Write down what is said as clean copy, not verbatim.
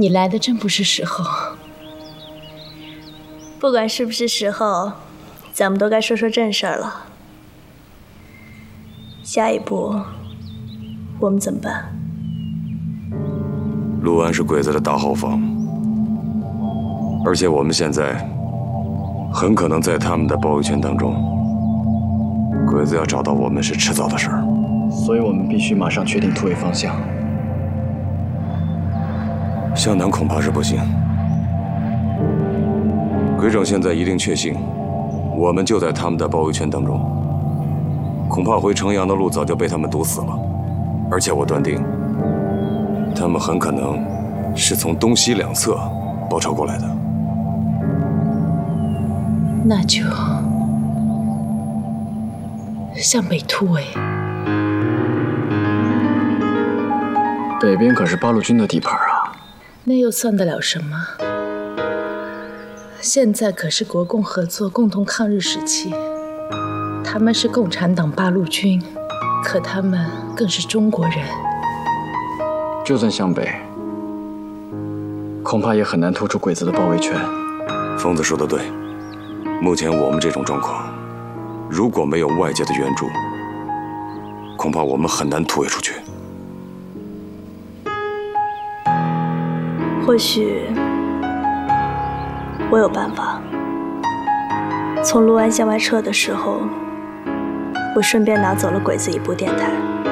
你来的真不是时候。 不管是不是时候，咱们都该说说正事儿了。下一步，我们怎么办？ 陆安是鬼子的大后方，而且我们现在很可能在他们的包围圈当中。鬼子要找到我们是迟早的事儿， 所以我们必须马上确定突围方向。 向南恐怕是不行。鬼长现在一定确信，我们就在他们的包围圈当中，恐怕回城阳的路早就被他们堵死了。而且我断定，他们很可能是从东西两侧包抄过来的。 那就向北突围。 北边可是八路军的地盘啊！ 那又算得了什么？现在可是国共合作、共同抗日时期，他们是共产党八路军，可他们更是中国人。 就算向北，恐怕也很难突出鬼子的包围圈。 疯子说得对，目前我们这种状况，如果没有外界的援助，恐怕我们很难突围出去。 或许我有办法。从陆安向外撤的时候，我顺便拿走了鬼子一部电台。